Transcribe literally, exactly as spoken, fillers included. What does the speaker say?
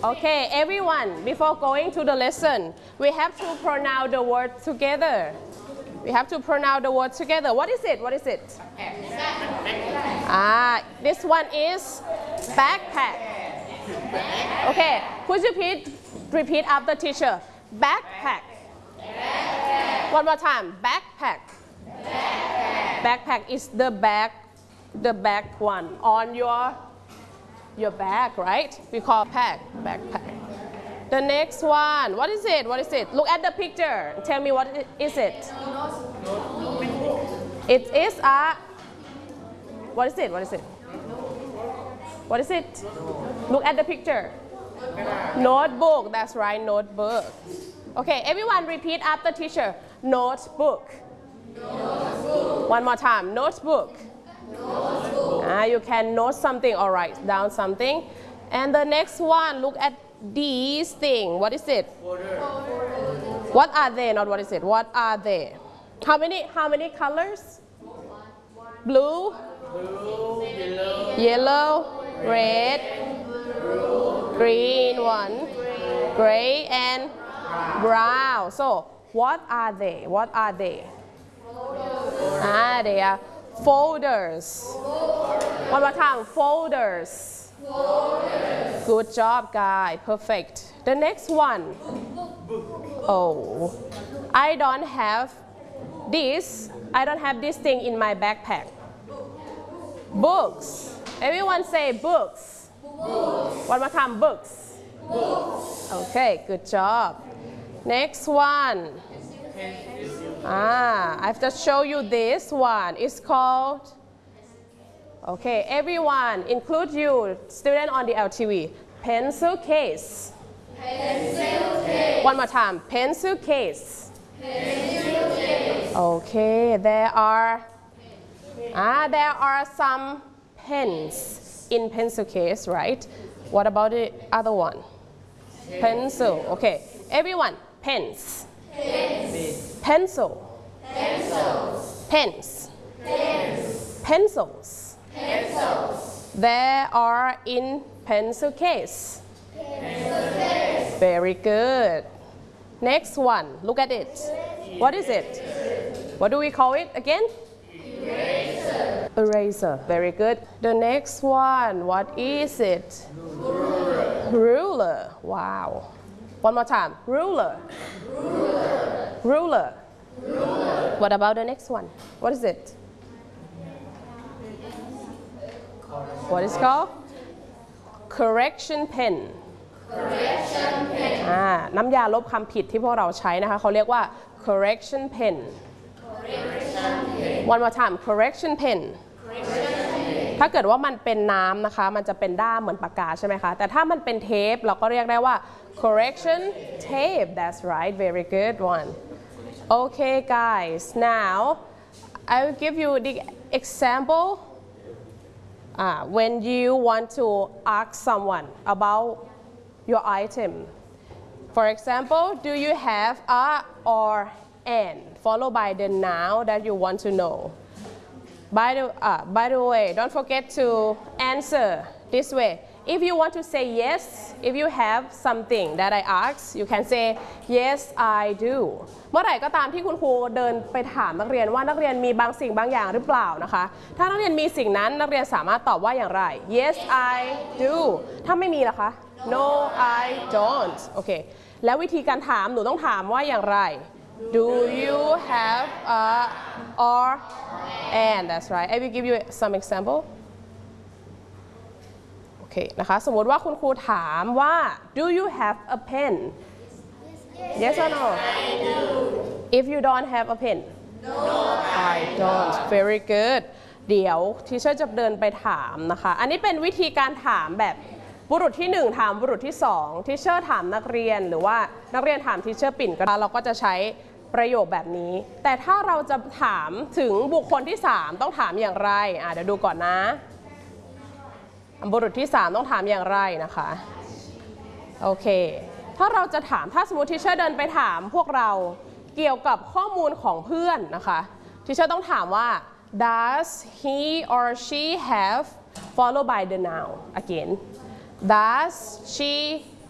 Okay, everyone, before going to the lesson, we have to pronounce the word together. We have to pronounce the word together. What is it? What is it? Ah, this one is backpack. Okay, could you repeat, repeat after teacher? Backpack. One more time. Backpack. Backpack is the bag, the back one on your your back, right? We call pack, backpack. The next one, what is it? What is it? Look at the picture. Tell me what is it? It is a, what is it? What is it? What is it? Look at the picture. Notebook, that's right, notebook. Okay, everyone repeat after teacher. Notebook. Notebook. One more time, notebook. Notebook. Ah, you can note something, all right, down something. And the next one, look at these things. What is it? Folder. What are they? Not what is it? What are they? How many? How many colors? Blue. Blue. Yellow. Yellow. Red. Blue. Green one. Gray and brown. So what are they? What are they? Ah, they are folders. One more time, folders. Folders. Good job, guys. Perfect. The next one. Oh, I don't have this. I don't have this thing in my backpack. Books. Everyone say books. Books. One more time, books. Books. Okay, good job. Next one. Ah, I have to show you this one. It's called, okay, everyone, include you, student on the L T V, pencil case. Pencil case. One more time, pencil case. Pencil case. Okay, there are, ah, there are some pens in pencil case, right? What about the other one? Pencil. Okay, everyone, pens. Pens. Pencil. Pencils. Pens. Pens. Pencils. Pencils. They are in pencil case. Pencil case. Very good. Next one. Look at it. What is it? What do we call it again? Eraser. Eraser. Very good. The next one. What is it? Ruler. Ruler. Wow. One more time. Ruler. Ruler. Ruler. Ruler. What about the next one? What is it? What is it called? Correction pen. Correction pen. อ่า น้ำยาลบคำผิดที่พวกเราใช้นะคะเขาเรียกว่า correction pen. Correction pen. One more time. Correction pen. Correction pen. ถ้าเกิดว่ามันเป็นน้ำนะคะมันจะเป็นด้ามเหมือนปากกาใช่ไหมคะแต่ถ้ามันเป็นเทปเราก็เรียกได้ว่า correction tape. That's right. Very good one. Okay, guys. Now I will give you the example. Uh, when you want to ask someone about your item. For example, do you have a or an followed by the noun that you want to know? By the, uh, by the way, don't forget to answer this way. If you want to say yes, if you have something that I ask, you can say yes, I do. เมื่อไหร่ก็ตามที่คุณครูเดินไปถามนักเรียนว่านักเรียนมีบางสิ่งบางอย่างหรือเปล่านะคะถ้านักเรียนมีสิ่งนั้นนักเรียนสามารถตอบว่าอย่างไร yes, I do ถ้าไม่มีล่ะคะ no, I don't โอเคแล้ววิธีการถามหนูต้องถามว่าอย่างไร do you have a or an that's right I will give you some exampleโอเคนะคะสมมติว่าคุณครูถามว่า do you have a pen yes or no if you don't have a pen no I don't very good เดี๋ยวทีเชอร์จะเดินไปถามนะคะอันนี้เป็นวิธีการถามแบบบุรุษที่หนึ่งถามบุรุษที่สองทีเชอร์ถามนักเรียนหรือว่านักเรียนถามทีเชอร์ปิ่นก็เราก็จะใช้ประโยคแบบนี้แต่ถ้าเราจะถามถึงบุคคลที่สามต้องถามอย่างไรอ่ะเดี๋ยวดูก่อนนะบุรุษที่สามต้องถามอย่างไรนะคะโอเคถ้าเราจะถามถ้าสมมติทีเชอร์เดินไปถามพวกเราเกี่ยวกับข้อมูลของเพื่อนนะคะทีเชอร์ต้องถามว่า does he or she have followed by the noun again does she